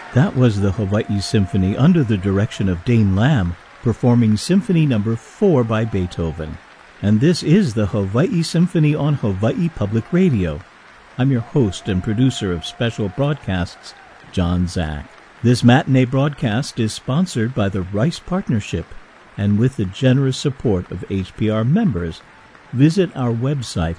That was the Hawaii Symphony under the direction of Dane Lamb, performing Symphony No. 4 by Beethoven. And this is the Hawaii Symphony on Hawaii Public Radio. I'm your host and producer of special broadcasts, John Zach. This matinee broadcast is sponsored by the Rice Partnership, and with the generous support of HPR members, visit our website,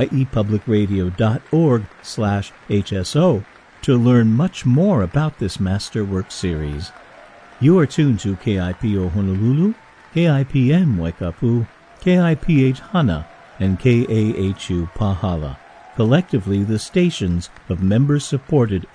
hawaiipublicradio.org/HSO, to learn much more about this Masterwork series. You are tuned to KIPO Honolulu, KIPM Waikapu, KIPH Hana, and KAHU Pahala, collectively the stations of member-supported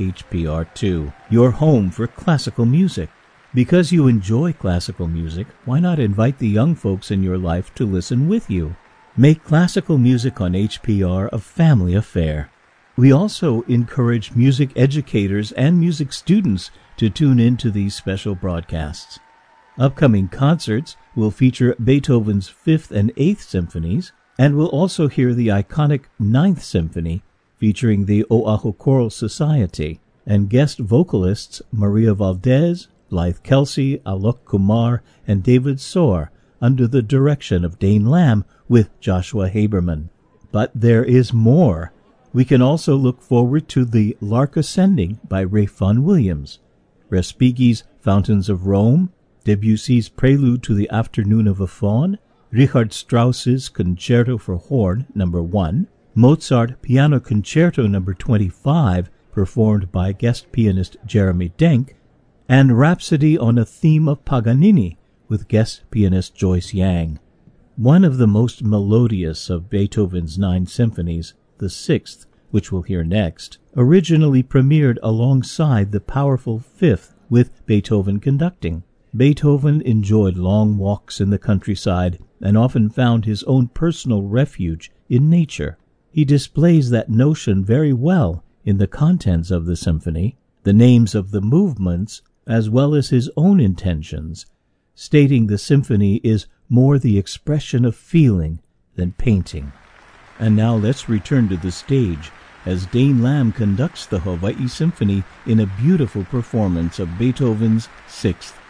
HPR2, your home for classical music. Because you enjoy classical music, why not invite the young folks in your life to listen with you? Make classical music on HPR a family affair. We also encourage music educators and music students to tune into these special broadcasts. Upcoming concerts will feature Beethoven's 5th and 8th symphonies, and we'll also hear the iconic 9th Symphony featuring the Oahu Choral Society, and guest vocalists Maria Valdez, Blythe Kelsey, Alok Kumar, and David Soar under the direction of Dane Lamb with Joshua Haberman. But there is more. We can also look forward to the Lark Ascending by Ralph Vaughan Williams, Respighi's Fountains of Rome, Debussy's Prelude to the Afternoon of a Faun, Richard Strauss's Concerto for Horn No. 1, Mozart Piano Concerto No. 25, performed by guest pianist Jeremy Denk, and Rhapsody on a Theme of Paganini with guest pianist Joyce Yang. One of the most melodious of Beethoven's 9 symphonies, the 6th, which we'll hear next, originally premiered alongside the powerful 5th with Beethoven conducting. Beethoven enjoyed long walks in the countryside and often found his own personal refuge in nature. He displays that notion very well in the contents of the symphony, the names of the movements, as well as his own intentions, stating the symphony is more the expression of feeling than painting. And now let's return to the stage as Dane Lamb conducts the Hawaii Symphony in a beautiful performance of Beethoven's 6th